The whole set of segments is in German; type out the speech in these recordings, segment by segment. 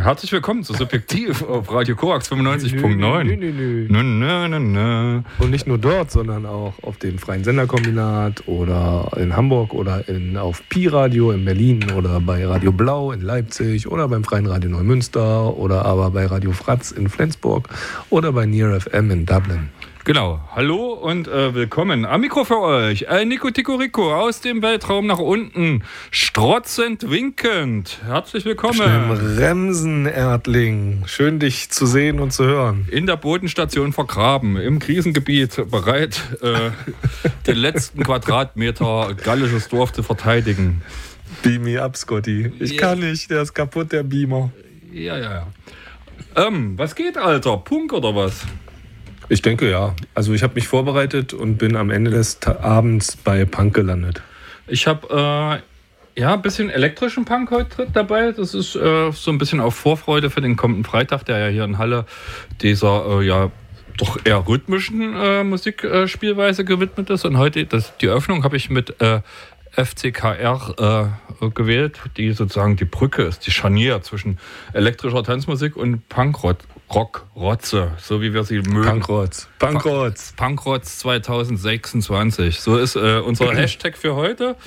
Herzlich willkommen zu Subjektiv auf Radio Korax 95.9. Und nicht nur dort, sondern auch auf dem Freien Senderkombinat oder in Hamburg oder auf Pi-Radio in Berlin oder bei Radio Blau in Leipzig oder beim Freien Radio Neumünster oder aber bei Radio Fratz in Flensburg oder bei Near FM in Dublin. Genau, hallo und willkommen. Am Mikro für euch, Nico Tico Rico aus dem Weltraum nach unten, strotzend winkend. Herzlich willkommen. Remsen, Erdling. Schön, dich zu sehen und zu hören. In der Bodenstation vergraben, im Krisengebiet, bereit, den letzten Quadratmeter gallisches Dorf zu verteidigen. Beam me up, Scotty. Ich kann nicht, der ist kaputt, der Beamer. Ja. Was geht, Alter? Punk oder was? Ich denke, ja. Also ich habe mich vorbereitet und bin am Ende des Abends bei Punk gelandet. Ich habe ein bisschen elektrischen Punk heute dabei. Das ist so ein bisschen auf Vorfreude für den kommenden Freitag, der ja hier in Halle dieser doch eher rhythmischen Musikspielweise gewidmet ist. Und heute die Eröffnung habe ich mit FCKR gewählt, die sozusagen die Brücke ist, die Scharnier zwischen elektrischer Tanzmusik und Punkrock-Rotze, so wie wir sie mögen. Punkrotz 2026. So ist unser Hashtag für heute.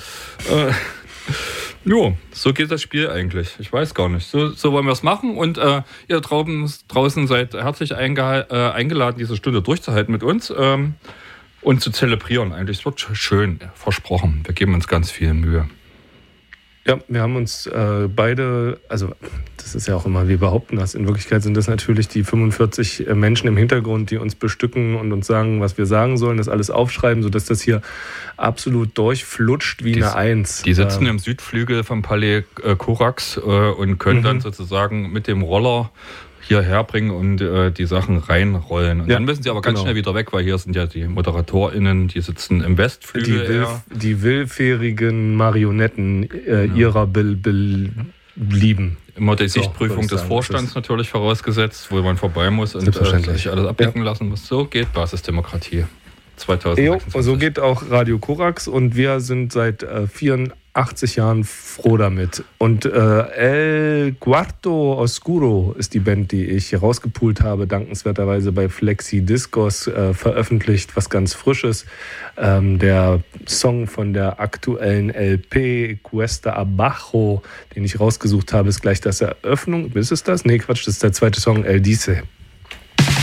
So geht das Spiel eigentlich. Ich weiß gar nicht. So wollen wir es machen. Und ihr draußen seid herzlich eingeladen, diese Stunde durchzuhalten mit uns. Und zu zelebrieren eigentlich. Es wird schön, versprochen. Wir geben uns ganz viel Mühe. Ja, wir haben uns beide, also das ist ja auch immer, wir behaupten das, in Wirklichkeit sind das natürlich die 45 Menschen im Hintergrund, die uns bestücken und uns sagen, was wir sagen sollen, das alles aufschreiben, sodass das hier absolut durchflutscht wie eine Eins. Die sitzen im Südflügel vom Palais Korax und können dann sozusagen mit dem Roller hierher bringen und die Sachen reinrollen. Und dann müssen sie aber ganz schnell wieder weg, weil hier sind ja die ModeratorInnen, die sitzen im Westflügel. Die willfährigen Marionetten ihrer Belieben. Immer die Sichtprüfung des Vorstands natürlich vorausgesetzt, wo man vorbei muss und sich alles abdecken lassen muss. So geht Basisdemokratie 2026. So geht auch Radio Korax und wir sind seit 84 Jahren froh damit. Und El Cuarto Oscuro ist die Band, die ich rausgepoolt habe, dankenswerterweise bei Flexi Discos veröffentlicht, was ganz Frisches. Der Song von der aktuellen LP Cuesta Abajo, den ich rausgesucht habe, ist gleich das Eröffnung. Ist es das? Nee, Quatsch, das ist der zweite Song, El Dice.